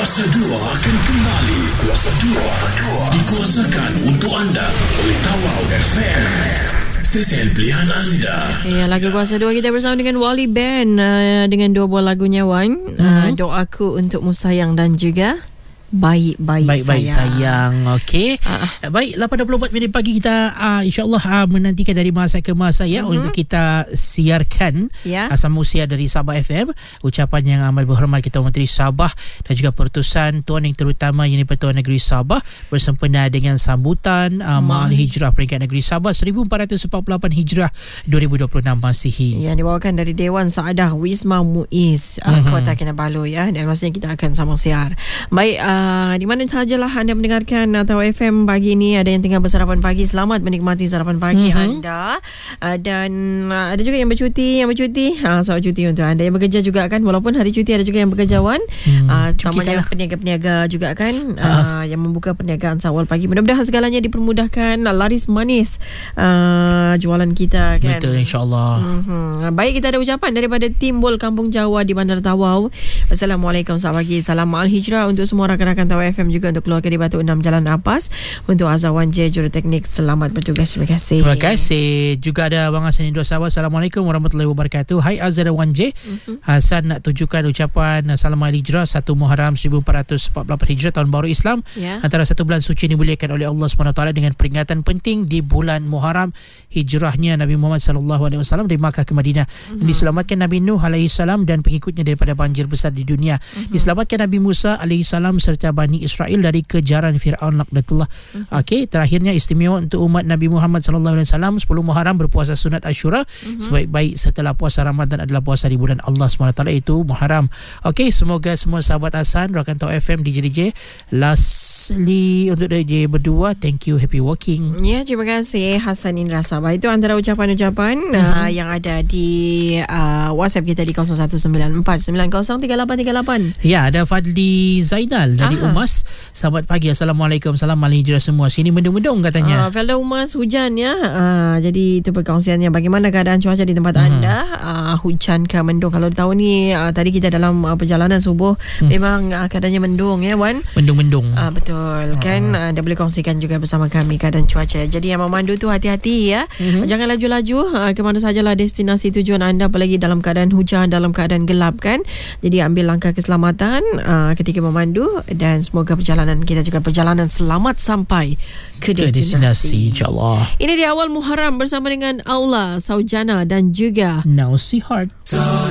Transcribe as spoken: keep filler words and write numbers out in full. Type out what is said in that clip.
Kuasa dua akan kembali. Kuasa dua dikuasakan untuk anda oleh Tawau F M, stesen pilihan anda. Ya, lagu Kuasa dua kita bersama dengan Wali Band uh, dengan dua buah lagunya, Wan. Uh, uh-huh. Doaku Untukmu Sayang dan juga Baik-baik Baik-baik sayang, sayang. Okey. uh-uh. Baik, lapan dua puluh empat minit pagi kita uh, insya-Allah uh, menantikan dari masa ke masa ya, uh-huh. untuk kita siarkan yeah. uh, sama usia dari Sabah F M ucapan yang amat berhormat Ketua Menteri Sabah dan juga Pertusan Tuan Yang Terutama Unit Pertuan Negeri Sabah bersempena dengan sambutan uh, Ma'al Hijrah Peringkat Negeri Sabah seribu empat ratus empat puluh lapan Hijrah dua ribu dua puluh enam Masihi yang dibawakan dari Dewan Saadah Wisma Muiz uh, uh-huh. Kota Kinabalu ya, dan maksudnya kita akan sama siar. Baik, uh, Uh, di mana sahajalah anda mendengarkan atau F M pagi ini, ada yang tengah bersarapan pagi, selamat menikmati sarapan pagi mm-hmm. anda, uh, dan uh, ada juga yang bercuti yang bercuti uh, selamat cuti untuk anda yang bekerja juga kan, walaupun hari cuti ada juga yang bekerja, Wan. hmm, uh, Tamanya peniaga-peniaga juga kan, uh, uh. yang membuka perniagaan awal pagi. Mudah-mudahan segalanya dipermudahkan, laris manis uh, jualan kita kan. Betul, insyaAllah. mm-hmm. Baik, kita ada ucapan daripada Timbul Kampung Jawa di Bandar Tawau. Assalamualaikum, selamat pagi, salam Ma'al Hijrah untuk semua rakan-rakan Tawau F M, juga untuk keluarga di Batu Enam Jalan Apas, untuk Azawan J Juruteknik, selamat bertugas. Terima kasih. Terima kasih. Juga ada Abang Hasan Indra Sabah. Assalamualaikum warahmatullahi wabarakatuh. Hai Azawan J. Uh-huh. Hasan nak tujukan ucapan Salam Ma'al Hijrah satu Muharram seribu empat ratus empat puluh lapan Hijrah, tahun baru Islam. Yeah. Antara satu bulan suci dimuliakan oleh Allah subhanahu wa taala dengan peringatan penting di bulan Muharram, hijrahnya Nabi Muhammad sallallahu alaihi wasallam dari Makkah ke Madinah. Uh-huh. Diselamatkan Nabi Nuh alaihi salam dan pengikutnya daripada banjir besar di dunia. Uh-huh. Diselamatkan Nabi Musa alaihi salam serta Bani Israel dari kejaran Fir'aun laknatullah. Uh-huh. Okey, terakhirnya istimewa untuk umat Nabi Muhammad sallallahu alaihi wasallam sepuluh Muharram berpuasa sunat Ashura. Uh-huh. Sebaik-baik setelah puasa Ramadan adalah puasa di bulan Allah subhanahu wa taala, itu Muharram. Okey, semoga semua sahabat Hasan, rakan Tawau F M, D J D J, lastly untuk D J berdua, thank you, happy working. Ya, terima kasih Hasan Indra Sabah. Itu antara ucapan-ucapan uh-huh. uh, yang ada di uh, WhatsApp kita di kosong satu sembilan empat sembilan kosong tiga lapan tiga lapan. Ya, ada Fadli Zainal dari Aha. Umas. Selamat pagi, Assalamualaikum, salam Ma'al Hijrah semua. Sini mendung-mendung katanya. Uh, Felda Umas, hujan ya. Uh, jadi itu perkongsiannya. Bagaimana keadaan cuaca di tempat uh-huh. anda? Uh, hujan ke mendung? Kalau tahu ni, uh, tadi kita dalam uh, perjalanan subuh, hmm. memang uh, keadaannya mendung ya, Wan. Mendung-mendung. Uh, betul uh. kan. Uh, anda boleh kongsikan juga bersama kami keadaan cuaca. Jadi yang memandu tu hati-hati ya. Uh-huh. Jangan laju-laju uh, ke mana sajalah destinasi tujuan anda, apalagi dalam keadaan hujan, dalam keadaan gelap kan. Jadi ambil langkah keselamatan uh, ketika memandu, dan semoga perjalanan kita juga perjalanan selamat sampai ke destinasi, ke destinasi insyaAllah. Ini di awal Muharram bersama dengan Aula, Saujana dan juga Nausihat.